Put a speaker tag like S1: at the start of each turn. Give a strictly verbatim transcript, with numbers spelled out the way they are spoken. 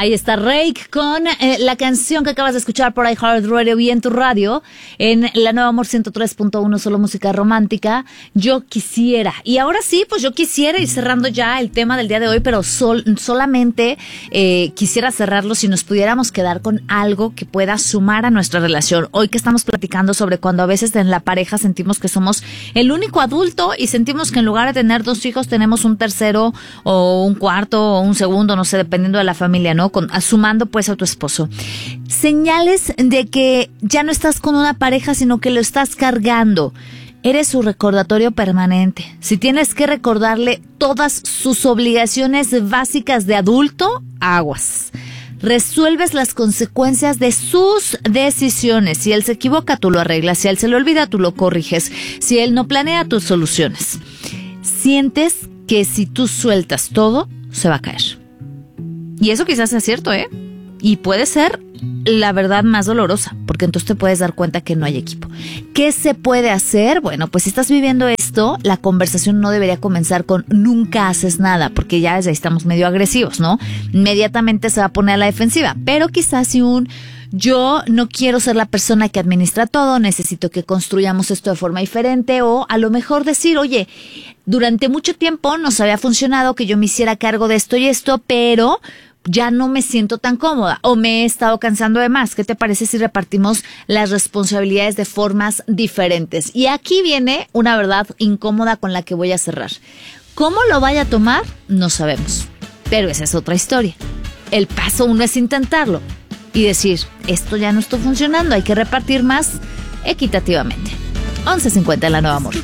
S1: Ahí está Rake con eh, la canción que acabas de escuchar por iHeartRadio y en tu radio, en la Nueva Amor ciento tres punto uno, solo música romántica. Yo quisiera, y ahora sí, pues yo quisiera ir cerrando ya el tema del día de hoy, pero sol, solamente eh, quisiera cerrarlo si nos pudiéramos quedar con algo que pueda sumar a nuestra relación. Hoy que estamos platicando sobre cuando a veces en la pareja sentimos que somos el único adulto y sentimos que en lugar de tener dos hijos tenemos un tercero o un cuarto o un segundo, no sé, dependiendo de la familia, ¿no? Con, sumando pues a tu esposo. Señales de que ya no estás con una pareja, sino que lo estás cargando. Eres su recordatorio permanente. Si tienes que recordarle todas sus obligaciones básicas de adulto, aguas. Resuelves las consecuencias de sus decisiones. Si él se equivoca, tú lo arreglas. Si él se le olvida, tú lo corriges. Si él no planea, tus soluciones. Sientes que si tú sueltas todo, se va a caer. Y eso quizás sea cierto, ¿eh? Y puede ser la verdad más dolorosa, porque entonces te puedes dar cuenta que no hay equipo. ¿Qué se puede hacer? Bueno, pues si estás viviendo esto, la conversación no debería comenzar con nunca haces nada, porque ya desde ahí estamos medio agresivos, ¿no? Inmediatamente se va a poner a la defensiva, pero quizás si un yo no quiero ser la persona que administra todo, necesito que construyamos esto de forma diferente, o a lo mejor decir, oye, durante mucho tiempo nos había funcionado que yo me hiciera cargo de esto y esto, pero ya no me siento tan cómoda o me he estado cansando de más. ¿Qué te parece si repartimos las responsabilidades de formas diferentes? Y aquí viene una verdad incómoda con la que voy a cerrar. ¿Cómo lo vaya a tomar? No sabemos. Pero esa es otra historia. El paso uno es intentarlo y decir, esto ya no está funcionando, hay que repartir más equitativamente. once cincuenta en la Nueva Amor.